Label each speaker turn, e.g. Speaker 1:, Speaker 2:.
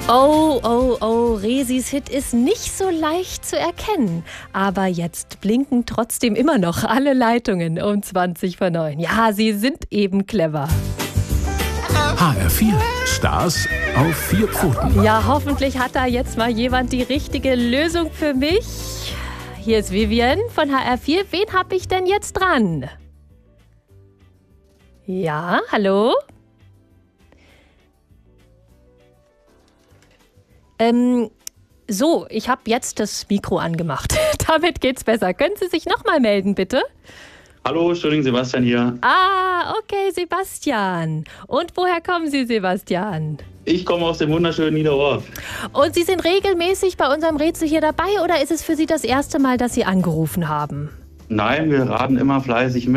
Speaker 1: Oh, oh, oh, Resis Hit ist nicht so leicht zu erkennen. Aber jetzt blinken trotzdem immer noch alle Leitungen um 20:09. Ja, sie sind eben clever.
Speaker 2: HR4 Stars auf 4 Pfoten.
Speaker 1: Ja, hoffentlich hat da jetzt mal jemand die richtige Lösung für mich. Hier ist Vivian von HR4. Wen habe ich denn jetzt dran? Ja, hallo? So, ich habe jetzt das Mikro angemacht. Damit geht's besser. Können Sie sich nochmal melden, bitte?
Speaker 3: Hallo, Entschuldigung, Sebastian hier.
Speaker 1: Ah, okay, Sebastian. Und woher kommen Sie, Sebastian?
Speaker 3: Ich komme aus dem wunderschönen Niederorf.
Speaker 1: Und Sie sind regelmäßig bei unserem Rätsel hier dabei oder ist es für Sie das erste Mal, dass Sie angerufen haben?
Speaker 3: Nein, wir raten immer fleißig mit.